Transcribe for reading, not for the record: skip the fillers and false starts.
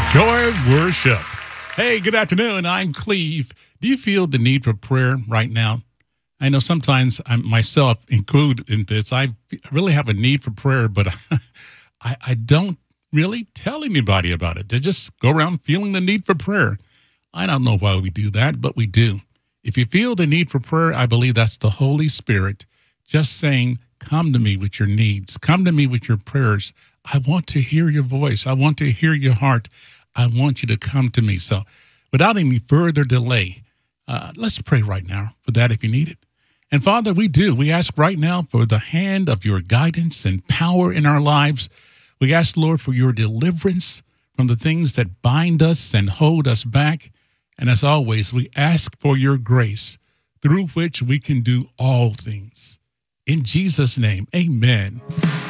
Joy Worship. Hey, good afternoon. I'm Cleve. Do you feel the need for prayer right now? I know sometimes I myself include in this. I really have a need for prayer, but I don't really tell anybody about it. They just go around feeling the need for prayer. I don't know why we do that, but we do. If you feel the need for prayer, I believe that's the Holy Spirit just saying, come to me with your needs. Come to me with your prayers. I want to hear your voice. I want to hear your heart. I want you to come to me. So without any further delay, let's pray right now for that if you need it. And Father, we do. We ask right now for the hand of your guidance and power in our lives. We ask, Lord, for your deliverance from the things that bind us and hold us back. And as always, we ask for your grace through which we can do all things. In Jesus' name, amen.